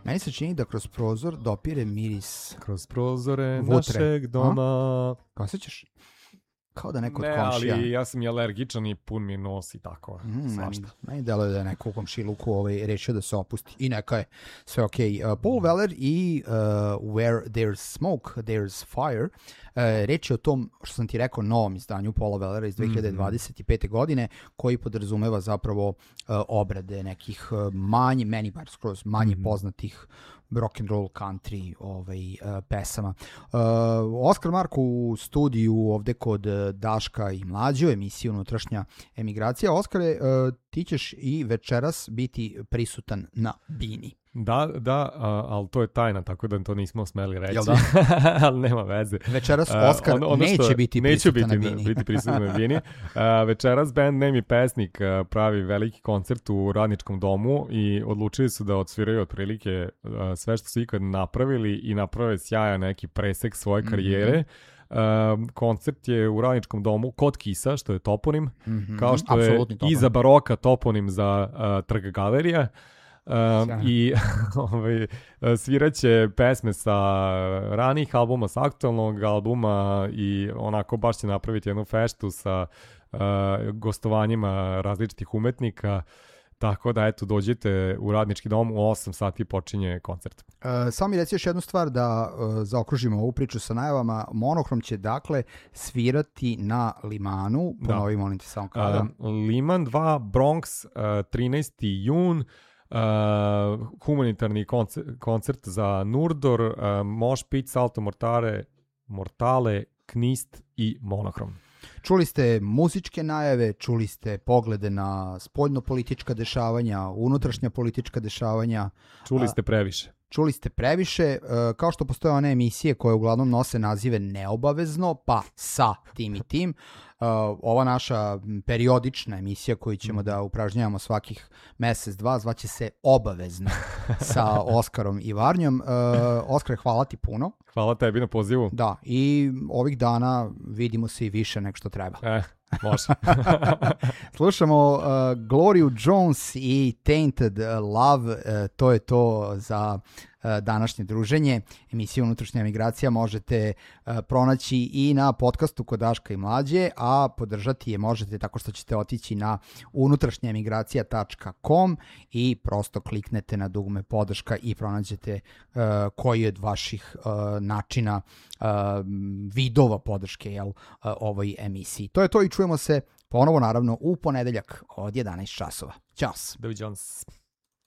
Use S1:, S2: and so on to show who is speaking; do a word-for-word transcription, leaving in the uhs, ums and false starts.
S1: Meni se čini da kroz prozor dopire miris
S2: kroz prozore
S1: vutre.
S2: našeg doma.
S1: Kao sećaš? Kao da neko
S2: ne,
S1: od komšija.
S2: ali ja sam i alergičan i pun mi nos i tako.
S1: Mm,
S2: svašta.
S1: Meni deluje da je neko u komšiluku ovaj, rešio da se opusti. I neka je sve okej. Okay. Uh, Paul Weller i uh, Where There's Smoke, There's Fire. Uh, reč je o tom, što sam ti rekao, novom izdanju Paula Wellera iz dve hiljade dvadeset pete. Mm-hmm. godine, koji podrazumeva zapravo uh, obrade nekih uh, manje, meni bar skroz manje mm-hmm. poznatih rock and roll country ovaj, uh, pesama. Uh, Oskar Marko u studiju ovde kod Daška i Mlađe, emisiju Unutrašnja emigracija. Oskare, uh, ti ćeš i večeras biti prisutan na Bini.
S2: Da, da, a, ali to je tajna, tako da to nismo smeli reći.
S1: Jel da?
S2: Ali nema veze.
S1: Večeras Oskar uh, on, neće biti
S2: neće
S1: prisutan
S2: biti,
S1: na Bini.
S2: biti prisutan na Bini. Uh, večeras band Nemi Pesnik uh, pravi veliki koncert u Radničkom domu i odlučili su da odsviraju otprilike uh, sve što su ikad napravili i naprave sjajan neki presek svoje karijere. Mm-hmm. Uh, koncert je u Radničkom domu kod Kisa, što je toponim, mm-hmm. kao što
S1: Absolutni
S2: je
S1: toponim.
S2: iza baroka toponim za uh, Trg galerija. Uh, i ovaj, sviraće pesme sa ranih albuma, sa aktualnog albuma i onako baš će napraviti jednu feštu sa uh, gostovanjima različitih umetnika. Tako da, eto, dođite u Radnički dom, u osam sati počinje koncert.
S1: Uh, samo mi reci još jednu stvar da uh, zaokružimo ovu priču sa najavama. Monohrom će, dakle, svirati na Limanu. Ponovi, molim te samo kada.
S2: Uh, Liman dva, Bronx, uh, trinaesti jun. Uh, humanitarni koncert, koncert za Nurdor, uh, Mosh Pit, Salto Mortare, Mortale, Knist i Monohrom.
S1: Čuli ste muzičke najave, čuli ste poglede na spoljno-politička dešavanja, unutrašnja politička dešavanja.
S2: Čuli ste previše.
S1: Čuli ste previše, kao što postoje one emisije koje uglavnom nose nazive neobavezno, pa sa tim i tim. Ova naša periodična emisija koju ćemo da upražnjavamo svakih mesec, dva, zvaće se Obavezno sa Oskarom i Varnjom. Oskar, hvala ti puno.
S2: Hvala tebi na pozivu.
S1: Da, i ovih dana vidimo se i više nek što treba.
S2: E, može.
S1: Slušamo uh, Gloriju Jones i Tainted Love, uh, to je to za uh, današnje druženje. Emisiju Unutrašnja emigracija možete uh, pronaći i na podcastu kod Daška i Mlađe, a podržati je možete tako što ćete otići na unutrašnja emigracija tačka com i prosto kliknete na dugme podrška i pronađete uh, koji od vaših uh, načina uh, vidova podrške jel, uh, ovoj emisiji. To je to i čujemo se ponovo naravno u ponedeljak od jedanaest časova. Ćao.
S2: Doviđons.